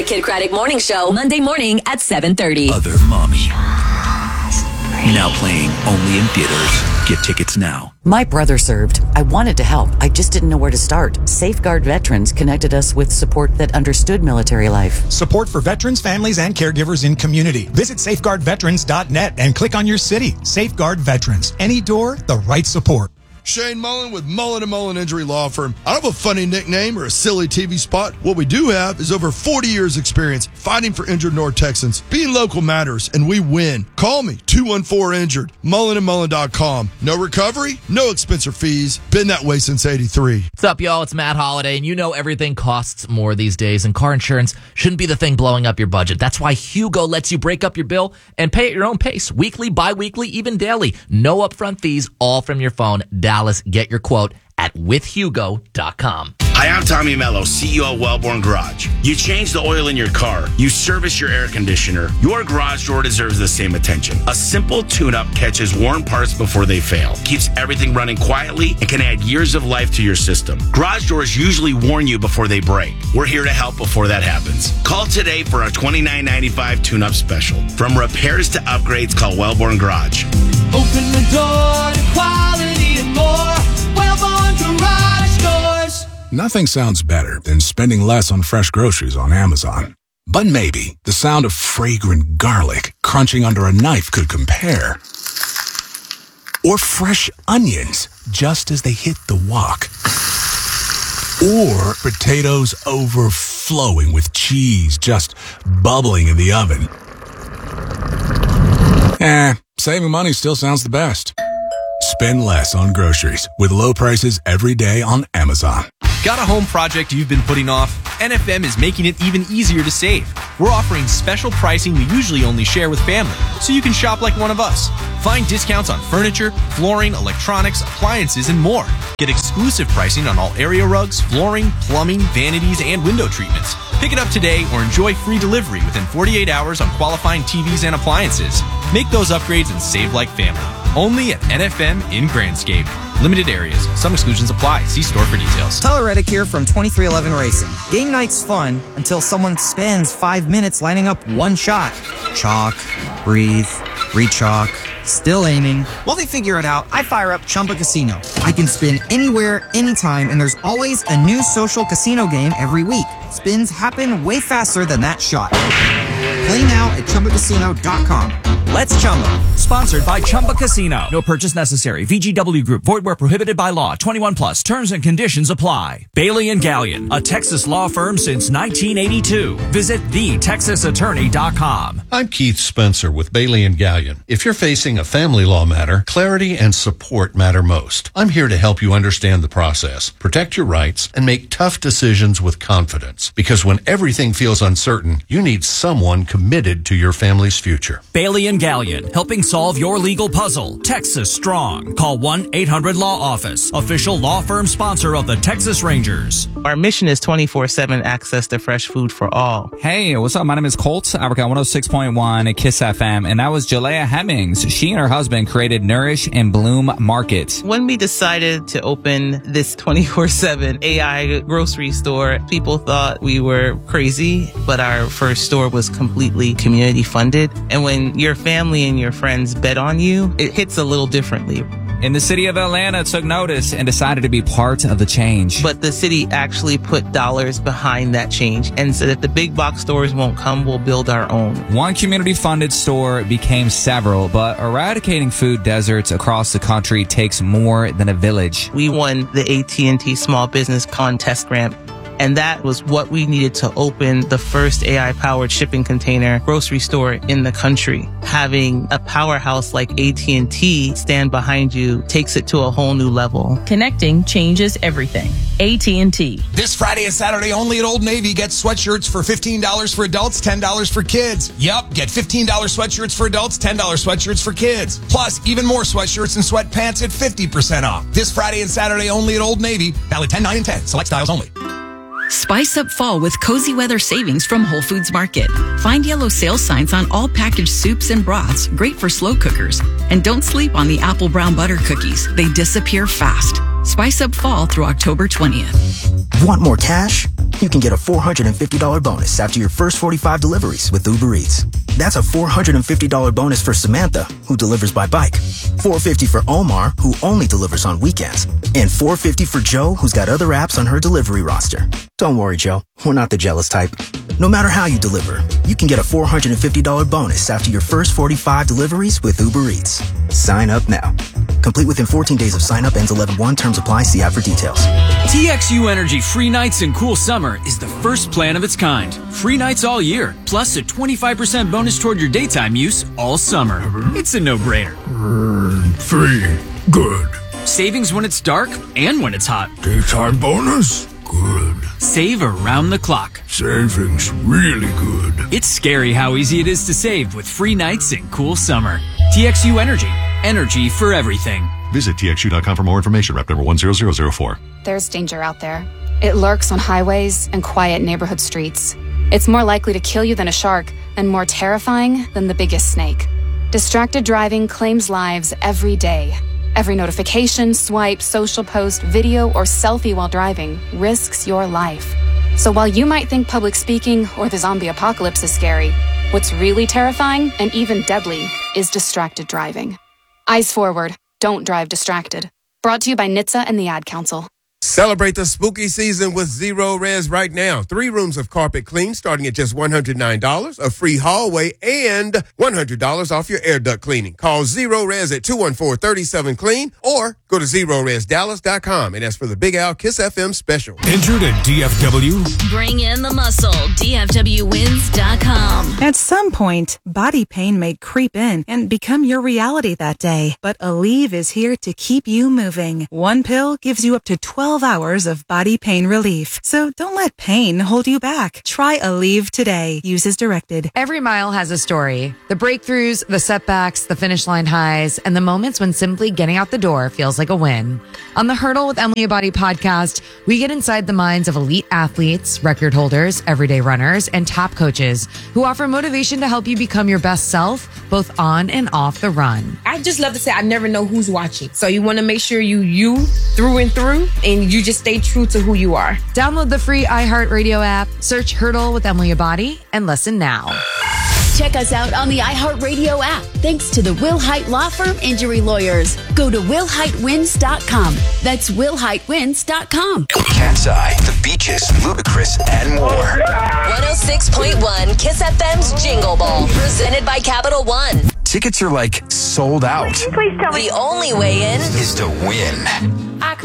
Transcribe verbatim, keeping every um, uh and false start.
Kid Craddock Morning Show, Monday morning at seven thirty. Other Mommy. Now playing only in theaters. Get tickets now. My brother served. I wanted to help. I just didn't know where to start. Safeguard Veterans connected us with support that understood military life. Support for veterans, families, and caregivers in community. Visit safeguard veterans dot net and click on your city. Safeguard Veterans. Any door, the right support. Shane Mullen with Mullen and Mullen Injury Law Firm. I don't have a funny nickname or a silly T V spot. What we do have is over forty years experience fighting for injured North Texans. Being local matters, and we win. Call me, two one four injured, mullen and mullen dot com. No recovery, no expense or fees. Been that way since eighty-three. What's up, y'all? It's Matt Holiday, and you know everything costs more these days, and car insurance shouldn't be the thing blowing up your budget. That's why Hugo lets you break up your bill and pay at your own pace. Weekly, bi-weekly, even daily. No upfront fees, all from your phone. Dallas, get your quote at with hugo dot com. Hi, I'm Tommy Mello, C E O of Wellborn Garage. You change the oil in your car. You service your air conditioner. Your garage door deserves the same attention. A simple tune-up catches worn parts before they fail, keeps everything running quietly, and can add years of life to your system. Garage doors usually warn you before they break. We're here to help before that happens. Call today for our twenty-nine ninety-five tune-up special. From repairs to upgrades, call Wellborn Garage. Open the door to quality and more. Wellborn Garage Doors. Nothing sounds better than spending less on fresh groceries on Amazon. But maybe the sound of fragrant garlic crunching under a knife could compare. Or fresh onions just as they hit the wok. Or potatoes overflowing with cheese just bubbling in the oven. Eh, saving money still sounds the best. Spend less on groceries with low prices every day on Amazon. Got a home project you've been putting off? N F M is making it even easier to save. We're offering special pricing we usually only share with family, so you can shop like one of us. Find discounts on furniture, flooring, electronics, appliances, and more. Get exclusive pricing on all area rugs, flooring, plumbing, vanities, and window treatments. Pick it up today or enjoy free delivery within forty-eight hours on qualifying T Vs and appliances. Make those upgrades and save like family. Only at N F M in Grandscape. Limited areas. Some exclusions apply. See store for details. Tyler Reddick here from twenty-three eleven Racing. Game night's fun until someone spends five minutes lining up one shot. Chalk, breathe, re-chalk, still aiming. While they figure it out, I fire up Chumba Casino. I can spin anywhere, anytime, and there's always a new social casino game every week. Spins happen way faster than that shot. Play now at chumba casino dot com. Let's Chumba. Sponsored by Chumba Casino. No purchase necessary. V G W Group. Void where prohibited by law. twenty-one plus. Terms and conditions apply. Bailey and Gallion. A Texas law firm since nineteen eighty-two. Visit the texas attorney dot com. I'm Keith Spencer with Bailey and Gallion. If you're facing a family law matter, clarity and support matter most. I'm here to help you understand the process, protect your rights, and make tough decisions with confidence. Because when everything feels uncertain, you need someone committed to your family's future. Bailey and Gallion, helping solve your legal puzzle. Texas strong. Call one eight hundred law office. Official law firm sponsor of the Texas Rangers. Our mission is twenty-four seven access to fresh food for all. Hey, what's up? My name is Colt. I work at one oh six point one at KISS F M, and that was Jalea Hemmings. She and her husband created Nourish and Bloom Market. When we decided to open this twenty-four seven A I grocery store, people thought we were crazy, but our first store was completely community funded. And when your family and your friends bet on you, it hits a little differently. And the city of Atlanta took notice and decided to be part of the change. But the city actually put dollars behind that change and said that the big box stores won't come, we'll build our own. One community-funded store became several, but eradicating food deserts across the country takes more than a village. We won the A T and T Small Business Contest Grant. And that was what we needed to open the first A I-powered shipping container grocery store in the country. Having a powerhouse like A T and T stand behind you takes it to a whole new level. Connecting changes everything. A T and T. This Friday and Saturday only at Old Navy. Get sweatshirts for fifteen dollars for adults, ten dollars for kids. Yep, get fifteen dollars sweatshirts for adults, ten dollars sweatshirts for kids. Plus, even more sweatshirts and sweatpants at fifty percent off. This Friday and Saturday only at Old Navy. Valid ten, nine, and ten. Select styles only. Spice up fall with cozy weather savings from Whole Foods Market. Find yellow sale signs on all packaged soups and broths, great for slow cookers. And don't sleep on the apple brown butter cookies. They disappear fast. Spice up fall through October twentieth. Want more cash? you can get a four hundred fifty dollars bonus after your first forty-five deliveries with Uber Eats. That's a four hundred fifty dollars bonus for Samantha, who delivers by bike, four hundred fifty dollars for Omar, who only delivers on weekends, and four hundred fifty dollars for Joe, who's got other apps on her delivery roster. Don't worry, Joe. We're not the jealous type. No matter how you deliver, you can get a four hundred fifty dollars bonus after your first forty-five deliveries with Uber Eats. Sign up now. Complete within fourteen days of sign up. Ends eleven one. Terms apply. See app for details. T X U Energy Free Nights and Cool Summer is the first plan of its kind. Free nights all year, plus a twenty-five percent bonus toward your daytime use all summer. It's a no-brainer. Free. Good. Savings when it's dark and when it's hot. Daytime bonus? Good. Save around the clock. Savings really good. It's scary how easy it is to save with free nights and cool summer. T X U Energy. Energy for everything. Visit T X U dot com for more information. Rep number one zero zero zero four. There's danger out there. It lurks on highways and quiet neighborhood streets. It's more likely to kill you than a shark and more terrifying than the biggest snake. Distracted driving claims lives every day. Every notification, swipe, social post, video, or selfie while driving risks your life. So while you might think public speaking or the zombie apocalypse is scary, what's really terrifying and even deadly is distracted driving. Eyes forward. Don't drive distracted. Brought to you by N H T S A and the Ad Council. Celebrate the spooky season with Zero Res right now. Three rooms of carpet clean starting at just one hundred nine dollars, a free hallway, and one hundred dollars off your air duct cleaning. Call Zero Res at two one four, three seven clean or go to zero res dallas dot com. And that's for the Big Al Kiss F M special. Entered at D F W. Bring in the muscle. D F W wins dot com. At some point, body pain may creep in and become your reality that day. But Aleve is here to keep you moving. One pill gives you up to twelve hours of body pain relief. So don't let pain hold you back. Try Aleve today. Use as directed. Every mile has a story. The breakthroughs, the setbacks, the finish line highs, and the moments when simply getting out the door feels like a win. On the Hurdle with Emily Abadi podcast, we get inside the minds of elite athletes, record holders, everyday runners, and top coaches who offer motivation to help you become your best self, both on and off the run. I just love to say I never know who's watching. So you want to make sure you you through and through, and you just stay true to who you are. Download the free iHeartRadio app, search Hurdle with Emily Abadi, and listen now. Check us out on the iHeartRadio app. Thanks to the Will Hite Law Firm Injury Lawyers. Go to will hite wins dot com. That's will hite wins dot com. Cat's Eye, The Beaches, Ludacris, and more. one oh six point one Kiss F M's Jingle Ball, presented by Capital One. Tickets are like sold out. Please tell me. The only way in is to win. I